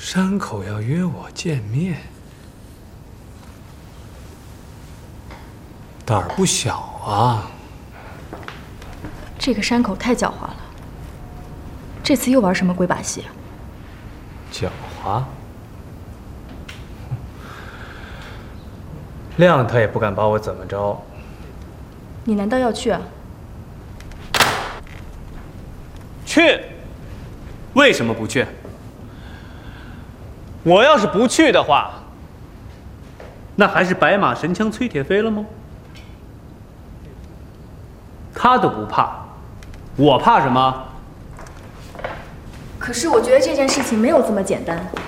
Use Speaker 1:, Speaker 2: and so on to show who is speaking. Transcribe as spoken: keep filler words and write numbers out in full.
Speaker 1: 山口要约我见面，胆儿不小啊。
Speaker 2: 这个山口太狡猾了，这次又玩什么鬼把戏啊？
Speaker 1: 狡猾？亮他也不敢把我怎么着。
Speaker 2: 你难道要去啊？
Speaker 3: 去？为什么不去？我要是不去的话，那还是白马神枪崔铁飞了吗？他都不怕，我怕什么？
Speaker 2: 可是我觉得这件事情没有这么简单。